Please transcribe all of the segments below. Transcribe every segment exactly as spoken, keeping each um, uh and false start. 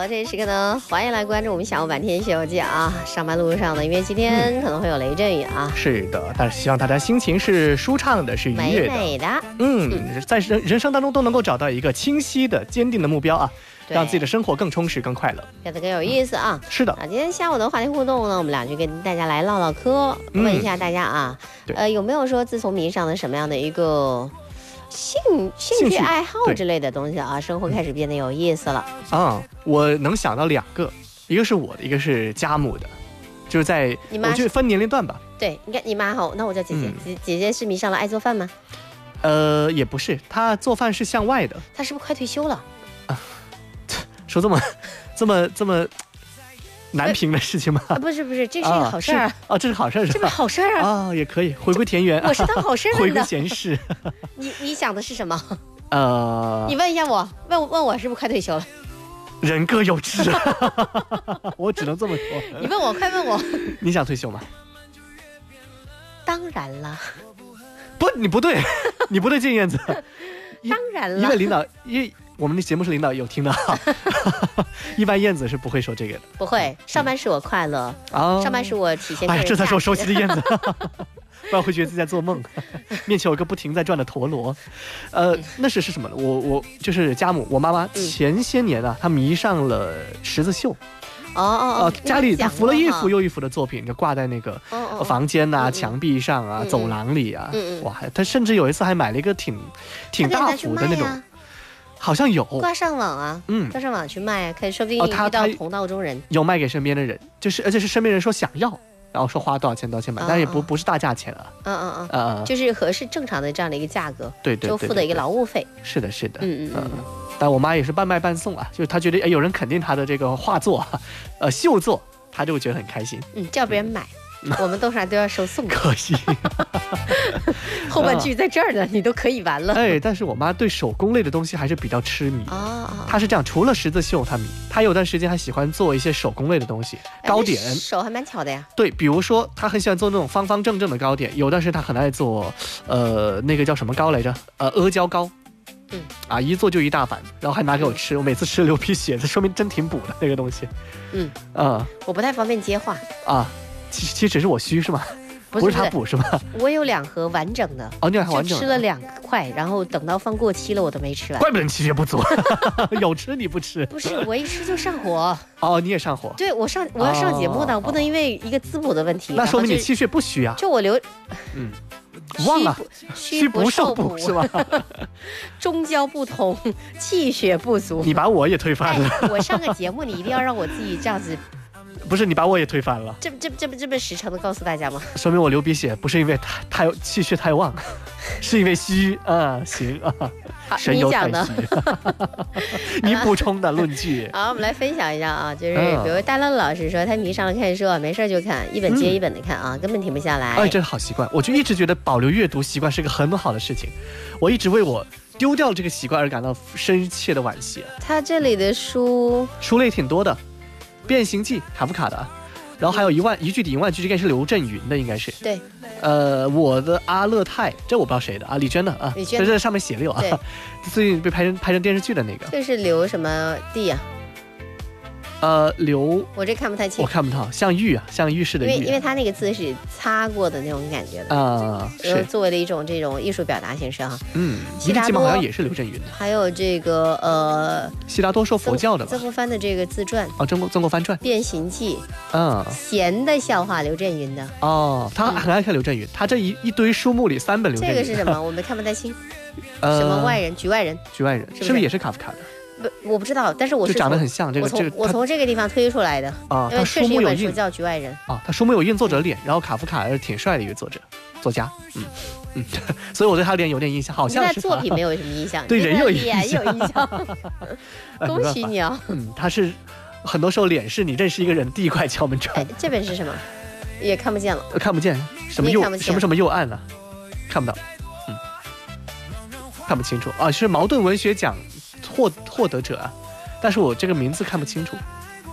了，这时刻呢，欢迎来关注我们下午半天休息啊。上班路上呢，因为今天可能会有雷阵雨啊。 嗯、是的，但是希望大家心情是舒畅的，是愉悦的。 美美的。 嗯，嗯在人人生当中都能够找到一个清晰的、坚定的目标啊，让自己的生活更充实、更快乐， 变得更有意思啊。 是的。 啊，今天下午的话题互动呢，我们俩就跟大家来唠唠嗑， 嗯、 问一下大家啊，呃，有没有说自从迷上了什么样的一个兴兴趣爱好之类的东西啊，生活开始变得有意思了啊。我能想到两个，一个是我的，一个是家母的，就是在你妈， 我觉得分年龄段吧。 对，你看你妈好，那我叫姐姐，姐、嗯、姐姐是迷上了爱做饭吗？ 呃，也不是，她做饭是向外的。 她是不是快退休了？ 啊，说这么这么这么难评的事情吗？ 啊，不是不是，这是一个好事儿啊！ 啊，这是好事儿， 这不好事儿啊！ 啊，也可以回归田园。 我是当好事儿的， 回归闲适。 你你想的是什么？ 呃， 你问一下我，问问我是不是快退休了？ 人各有志，我只能这么说。 你问我，快问我， 你想退休吗？ 当然了。 不，你不对，你不对，金燕子。 当然了， 因为领导，因为我们的节目是领导有听到，一般燕子是不会说这个的。 不会，上班使我快乐，嗯、上班使我体现。 哎，这才是我熟悉的燕子。不然会觉得自己在做梦，面前有一个不停在转的陀螺。呃，那是是什么呢？我我就是家母，我妈妈前些年啊，她迷上了十字绣。 哦哦哦， 家里她扶了一幅又一幅的作品，就挂在那个房间呐、啊、墙壁上啊、 嗯、 走廊里啊。 嗯嗯、 哇，她甚至有一次还买了一个挺挺大幅的那种，好像有挂上网啊，嗯，挂上网去卖，可以说不定遇到同道中人。 有卖给身边的人，就是而且是身边人说想要。然后说花多少钱多少钱买，但是也不不是大价钱啊， 嗯嗯嗯，呃，就是合适正常的这样的一个价格， 对对， 就付的一个劳务费， 是的，是的， 嗯嗯嗯。 但我妈也是半卖半送啊，就是她觉得哎有人肯定她的这个画作，呃绣作，她就觉得很开心， 嗯，叫别人买，我们到啥都要收送， 可惜。 后半句在这儿呢，你都可以完了。 哎，但是我妈对手工类的东西还是比较痴迷啊。 她是这样，除了十字绣她迷，她有段时间还喜欢做一些手工类的东西，糕点， 手还蛮巧的呀。 对，比如说她很喜欢做那种方方正正的糕点，有段时间她很爱做，呃，那个叫什么糕来着？呃，阿胶糕。 嗯。 啊，一做就一大碗，然后还拿给我吃，嗯、我每次吃流鼻血，这说明真挺补的那个东西。 嗯。 啊、呃。 我不太方便接话。 啊，其其实只是我虚是吗？ 不 是, 不是他补是吗？ 我有两盒完整的， 哦，你两盒完整的， 就吃了两块，然后等到放过期了，我都没吃完。 怪不得你气血不足，有吃你不吃？ 不是，我一吃就上火。 哦，你也上火？ 对，我上我要上节目的，哦、我不能因为一个滋补的问题。 那说明你气血不虚啊。 就我留， 嗯，忘了， 虚不受补是吧？ 中焦不通，气血不足。 你把我也推翻了。 哎、我上个节目，你一定要让我自己这样子。 不是你把我也推翻了， 这这这不这么实诚的告诉大家吗？ 说明我流鼻血不是因为太太气血太旺，是因为虚啊。行啊，神游太虚。你补充的论据。 好，我们来分享一下啊，就是比如大乐老师说他迷上了看书，没事就看，一本接一本的看啊，嗯、根本停不下来。 哎，这是好习惯，我就一直觉得保留阅读习惯是个很好的事情，我一直为我丢掉这个习惯而感到深切的惋惜。 他这里的书书类挺多的。变形记卡夫卡的，然后还有一万一句抵一万句，这应该是刘震云的，应该是对。 呃，我的阿勒泰，这我不知道谁的啊，李娟的啊， 李娟这在上面写了有啊，最近被拍成拍成电视剧的那个， 这是刘什么地啊？ 呃，刘， 我这看不太清， 我看不到，像玉啊，像浴室的浴、啊， 因为因为它那个字是擦过的那种感觉的啊， 是作为了一种这种艺术表达形式哈。 嗯，悉达多好像也是刘震云的， 还有这个呃， 悉达多说佛教的吧， 曾国藩的这个自传哦，曾国曾国藩传， 变形记， 嗯， 闲的笑话刘震云的哦，他很爱看刘震云，他这一一堆书目里三本刘震云， 这个是什么？我们看不太清，呃、什么外人，局外人， 局外人，是不是也是卡夫卡的？ 不，我不知道，但是我是就长得很像这个。 我从我从这个地方推出来的啊， 因为确实有本书叫《局外人》 啊，他书目有印作者脸，然后卡夫卡是挺帅的一个作者作家，嗯嗯，所以我对他脸有点印象，好像是。 那作品没有什么印象， 对人有印象，有印象。恭喜你啊！ 嗯，他是很多时候脸是你认识一个人第一块敲门砖。 哎，这本是什么？也看不见了， 看不见什么右什么什么右岸呢？看不到，嗯，看不清楚啊，是茅盾文学奖获获得者啊。但是我这个名字看不清楚，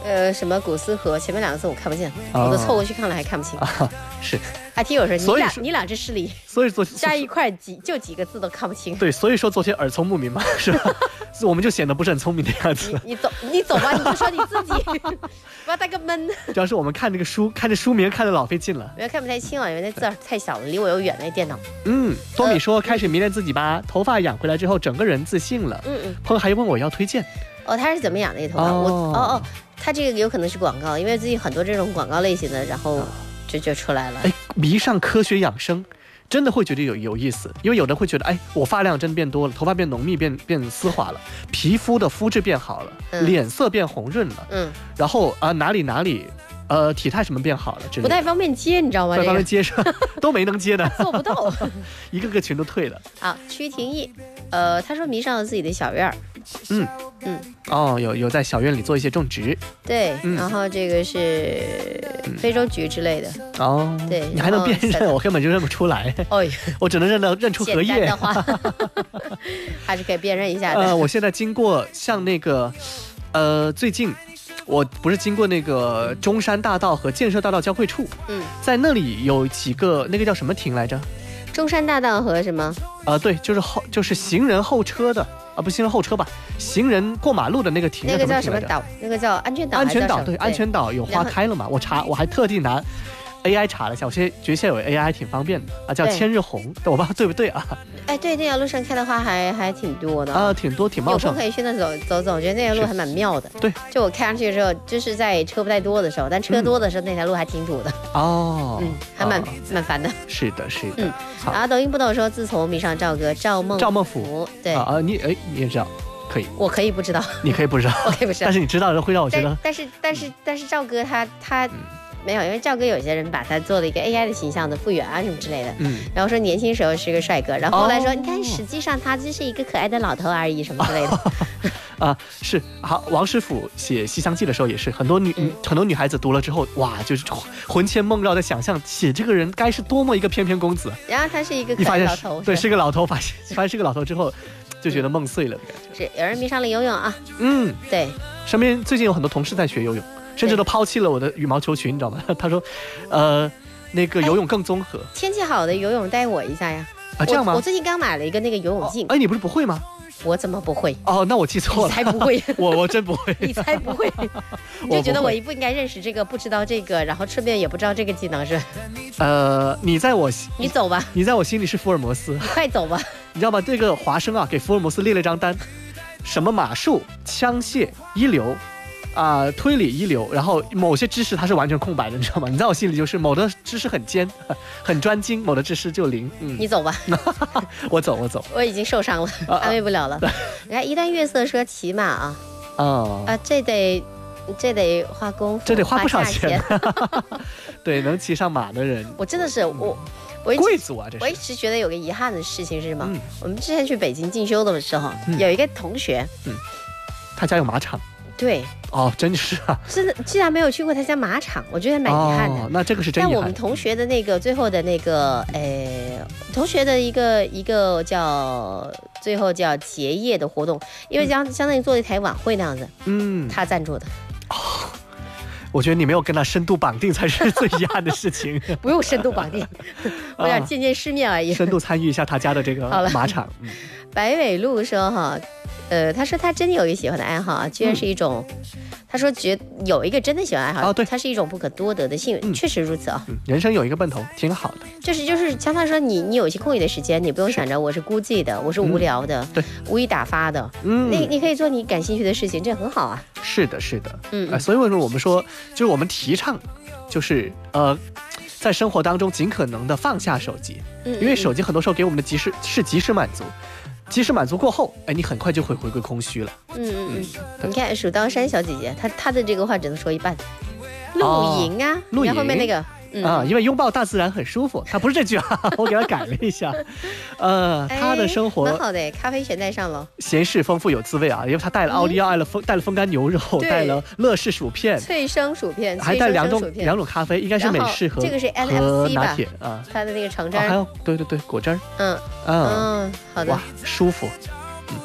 呃，什么古斯河前面两个字我看不见， 哦、 我都凑过去看了还看不清。 啊、是。 还听我说你俩你俩这视力， 所以昨加一块几就几个字都看不清。 对，所以说昨天耳聪目明嘛，是吧？我们就显得不是很聪明的样子。 你, 你走你走吧，你就说你自己，不要带个闷。 主要是我们看这个书，看这书名看得老费劲了， 没有看不太清了，因为那字太小了，离我又远那电脑。 嗯，多米说、呃、开始迷恋自己吧，头发养回来之后，整个人自信了。嗯嗯。朋友还问我要推荐。 哦，他是怎么养那头发？哦、我哦哦，他这个有可能是广告，因为最近很多这种广告类型的，然后。就就出来了。 哎，迷上科学养生，真的会觉得有有意思，因为有的会觉得，哎，我发量真变多了，头发变浓密，变变丝滑了，皮肤的肤质变好了，嗯、脸色变红润了，嗯，然后啊、呃、哪里哪里，呃体态什么变好了， 不太方便接，你知道吗？ 不太方便接是吧？都没能接的， 做不到， 一个个群都退了。 好，曲廷义，呃，他说迷上了自己的小院儿。 嗯嗯，哦，有有在小院里做一些种植， 对，嗯、然后这个是非洲菊之类的， 哦， 对， 你还能辨认，我根本就认不出来，哦，我只能认到认出荷叶的话，还是可以辨认一下的。 呃，我现在经过像那个，呃，最近我不是经过那个中山大道和建设大道交汇处，嗯，在那里有几个那个叫什么亭来着？ 中山大道和什么？ 呃，对，就是后就是行人候车的。啊，不，行人候车吧，行人过马路的那个亭， 那个叫什么岛？那个叫安全岛。 安全岛，对，安全岛有花开了嘛？我查，我还特地拿 A I 查了一下，我现在觉得现在有 A I 挺方便的啊，叫千日红，我不知道对不对啊？ 哎，对，那条路上开的花还还挺多的啊，挺多，挺茂盛。 有空可以去那走走走，我觉得那条路还蛮妙的。对，就我开上去的时候，就是在车不太多的时候，但车多的时候，那条路还挺堵的。哦，嗯，还蛮蛮烦的。 是的，是的。 嗯，然后抖音不懂说，自从迷上赵哥赵孟赵孟俯， 对啊，你哎你也知道。可以， 我可以不知道， 你可以不知道， 我可以不知道， 但是你知道的会让我觉得， 但是但是但是赵哥他他、嗯、没有，因为赵哥有些人把他做了一个 A I 的形象的复原啊什么之类的，嗯，然后说年轻时候是个帅哥，然后后来说、哦、你看实际上他只是一个可爱的老头而已什么之类的， 啊、呃、是好，王师傅写《西厢记》的时候也是很多女、嗯、很多女孩子读了之后，哇，就是魂牵梦绕的想象写这个人该是多么一个翩翩公子， 然后他是一个可爱的老头， 对，是个老头，发现发现是个老头之后。就觉得梦碎了的感觉。是有人迷上了游泳啊， 嗯， 对， 身边最近有很多同事在学游泳，甚至都抛弃了我的羽毛球裙，你知道吗？他说，呃，那个游泳更综合。 天气好的游泳带我一下呀。 啊，这样吗？ 我, 我最近刚买了一个那个游泳镜。 哎、哦，你不是不会吗？ 我怎么不会？ 哦，那我记错了。 你才不会， 我我真不会。 你才不会，你就觉得我一不应该认识这个，不知道这个，然后顺便也不知道这个技能是？ 呃，你在我你走吧， 你在我心里是福尔摩斯。 你快走吧。 你知道吗？这个华生啊，给福尔摩斯列了一张单，什么马术、枪械一流。啊、呃，推理一流，然后某些知识它是完全空白的，你知道吗？你在我心里就是某的知识很尖，很专精，某的知识就零。嗯， 你走吧， 我走，我走， 我已经受伤了，啊、安慰不了了。你看，一段月色说骑马啊， 哦， 啊，这得这得花功夫， 这得花不少钱。对，能骑上马的人， 我真的是我。我贵族啊，这是。 我一直觉得有个遗憾的事情是什么？嗯、我们之前去北京进修的时候，嗯、有一个同学， 嗯，他家有马场。 对， 哦，真是啊， 真的，既然没有去过他家马场，我觉得蛮遗憾的。 哦、那这个是真遗憾。 但我们同学的那个最后的那个，呃，同学的一个一个叫最后叫结业的活动，因为相、嗯、相当于做一台晚会那样子，嗯，他赞助的。 哦，我觉得你没有跟他深度绑定才是最遗憾的事情。 不用深度绑定，我想见见世面而已。 深度参与一下他家的这个马场。嗯、 白尾鹿说哈。呃，他说他真的有一个喜欢的爱好啊，居然是一种，嗯、他说觉有一个真的喜欢爱好， 哦，对， 它是一种不可多得的幸运，嗯、确实如此啊、 嗯。人生有一个奔头，挺好的。 就是就是，像他说你你有一些空余的时间，你不用想着我是孤寂的，我是无聊的，嗯、 对， 无以打发的，嗯，你你可以做你感兴趣的事情，这很好啊。 是的，是的，嗯、呃，所以为什么我们说，就是我们提倡，就是呃，在生活当中尽可能的放下手机，嗯，因为手机很多时候给我们的及时是及时满足。及时满足过后，哎，你很快就会回归空虚了。嗯嗯嗯，你看蜀道山小姐姐，她她的这个话只能说一半。露营啊， 露营， 然后后面那个。 嗯、啊，因为拥抱大自然很舒服，他不是这句啊，我给他改了一下。呃，他的生活蛮好的，咖啡全带上了， 闲适丰富有滋味啊，因为他带了奥利奥，带了风带了风干牛肉，带了乐事薯片， 脆生薯片， 还带两种两种咖啡，应该是美式和这个是 N F C 吧？ 拿铁啊， 他的那个橙汁、哦， 还有对对对果汁儿， 嗯嗯嗯，好的， 哇，舒服。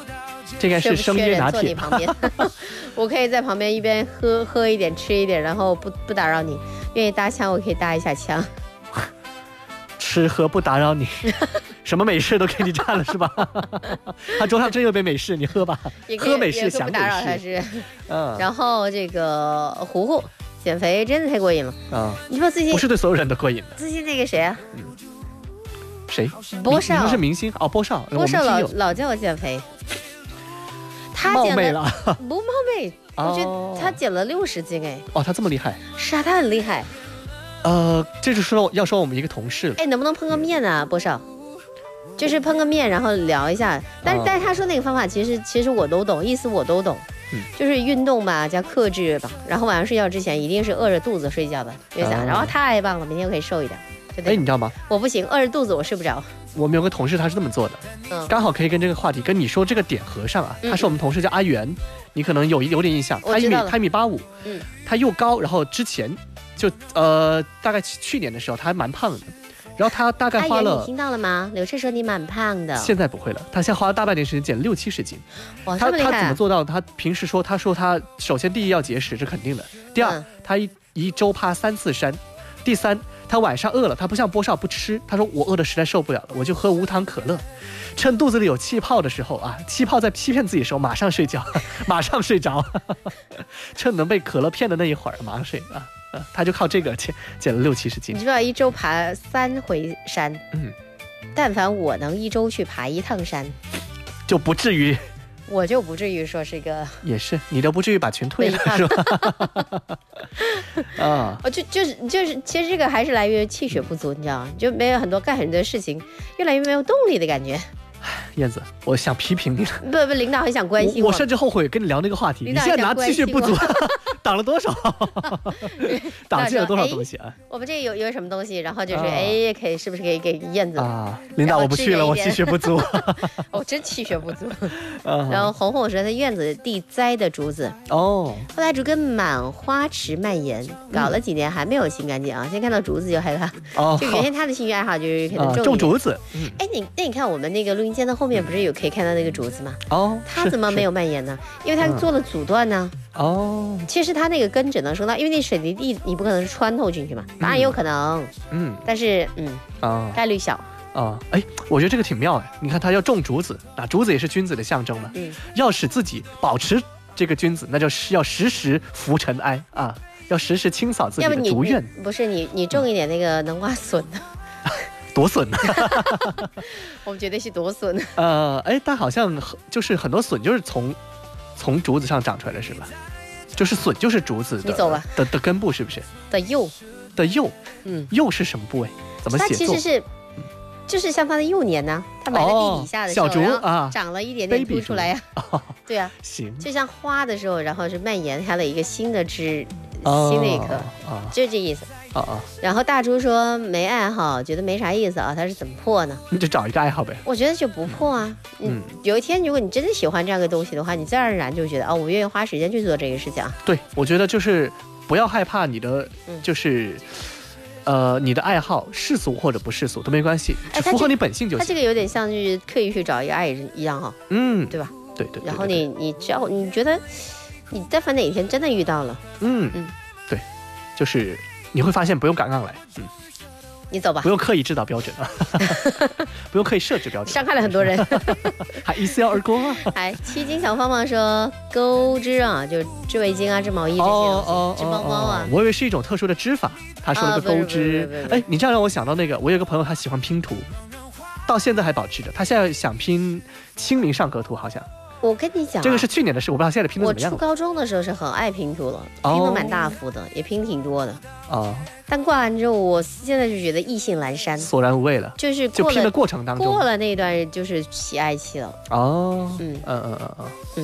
这应该是生椰拿铁。 旁边我可以在旁边一边喝喝一点吃一点，然后不不打扰你。愿意搭腔我可以搭一下腔。 吃喝不打扰你，什么美式都给你占了是吧？他桌上真有杯美式，你喝吧。喝美式想美式， 不打扰他是。 嗯。 然后这个糊糊减肥真的太过瘾了啊！你说最近不是对所有人都过瘾的。 最近那个谁啊？ 嗯。谁？ 波少。 是明星哦，波少。 波少老老叫我减肥。他冒昧了。 不冒昧，我觉得他减了六十斤哎。 哦，他这么厉害。 是啊，他很厉害。 呃，这就说要说我们一个同事了。 哎，能不能碰个面啊，波少？就是碰个面，然后聊一下。但是，但是他说那个方法，其实其实我都懂，意思我都懂。嗯，就是运动吧，加克制吧，然后晚上睡觉之前一定是饿着肚子睡觉的，为啥？然后太棒了，明天可以瘦一点。 哎，你知道吗？ 我不行，饿着肚子我睡不着。 我们有个同事他是这么做的，嗯，刚好可以跟这个话题跟你说这个点合上啊。他是我们同事叫阿元，你可能有有点印象。他一米他一米八五，嗯，他又高，然后之前。就呃，大概去年的时候，他还蛮胖的，然后他大概花了， 你听到了吗？刘彻说你蛮胖的， 现在不会了，他现在花了大半年时间减六七十斤。 哇， 他这么厉害！ 他怎么做到的？他平时说，他说他首先第一要节食，这肯定的。第二，嗯、他一一周爬三次山。第三，他晚上饿了，他不像波少不吃，他说我饿的实在受不了了，我就喝无糖可乐，趁肚子里有气泡的时候啊，气泡在欺骗自己的时候，马上睡觉，马上睡着，趁能被可乐骗的那一会儿，马上睡啊。呃，他就靠这个减减了六七十斤。 你知道一周爬三回山，嗯，但凡我能一周去爬一趟山， 就不至于， 我就不至于说是个， 也是你都不至于把群退了，是吧？啊， 哦，就就是就是，其实这个还是来源于气血不足，你知道吗？就没有很多干很多事情，越来越没有动力的感觉。 燕子，我想批评你了。 不不，领导很想关心我，我甚至后悔跟你聊那个话题。你现在拿气血不足挡了多少？挡进了多少东西啊？ 我们这有有什么东西？然后就是哎，可以是不是可以给燕子啊？领导我不去了，我气血不足。 我真气血不足。然后红红说他院子地栽的竹子哦， 后来竹根满花池蔓延，搞了几年还没有清干净啊！先看到竹子就害怕。哦，就原先他的兴趣爱好就是可能种种竹子。 哎，你那你看我们那个录音间的后面不是有可以看到那个竹子吗？ 哦， 它怎么没有蔓延呢？因为它做了阻断呢。 哦， 其实它那个根只能生到，因为那水泥地你不可能穿透进去嘛，当然有可能，嗯，但是嗯啊概率小啊。哎，我觉得这个挺妙哎。你看他要种竹子，那竹子也是君子的象征嘛。嗯，要使自己保持这个君子，那就是要时时拂尘埃啊，要时时清扫自己的竹院。 不是你你种一点那个能挖笋的。 夺笋呢？ 我们绝对是夺笋。 呃，哎，但好像就是很多笋就是从从竹子上长出来的，是吧？就是笋就是竹子的， 你走吧的的根部是不是？ 的幼的幼，嗯，幼是什么部位？怎么写作？ 它其实是就是像它的幼年呢，它埋在地底下的时候， 小竹啊， 长了一点点凸出来呀。对啊， 行， 就像花的时候，然后是蔓延开了一个新的枝，新的一棵，就是这意思。 哦哦， 然后大猪说没爱好，觉得没啥意思啊，他是怎么破呢？ 你就找一个爱好呗。 我觉得就不破啊。嗯，有一天如果你真的喜欢这样的东西的话，你自然而然就觉得哦，我愿意花时间去做这个事情啊。 对，我觉得就是不要害怕你的，就是。呃，你的爱好世俗或者不世俗都没关系，只符合你本性就行。 他这个有点像就是刻意去找一个爱人一样哈， 嗯， 对吧？ 对对。 然后你你只要你觉得你但凡哪一天真的遇到了， 嗯嗯，对，就是你会发现不用赶上来，嗯， 你走吧， 不用刻意制造标准啊，不用刻意设置标准， 伤害了很多人， 还一笑而过。 哎，七斤小芳芳说钩织啊，就织围巾啊，织毛衣这些东西，织包包啊。 我以为是一种特殊的织法，他说了个钩织。哎，你这样让我想到那个，我有个朋友他喜欢拼图，到现在还保持着，他现在想拼《清明上河图》，好像。 我跟你讲、啊， 这个是去年的事，我不知道现在拼的怎么样。 我初高中的时候是很爱拼图了，拼的蛮大幅的，哦、也拼挺多的。哦。但挂完之后，我现在就觉得意兴阑珊， 索然无味了。 就是就拼的过程当中， 过了那段就是喜爱期了。 哦，嗯嗯嗯嗯嗯。